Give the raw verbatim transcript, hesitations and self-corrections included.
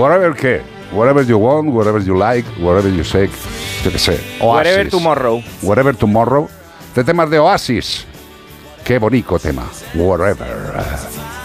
Whatever qué. Whatever you want, whatever you like, whatever you shake. Yo qué sé. Oasis. Wherever Tomorrow. Wherever Tomorrow. De temas de Oasis. Qué bonito tema. Whatever.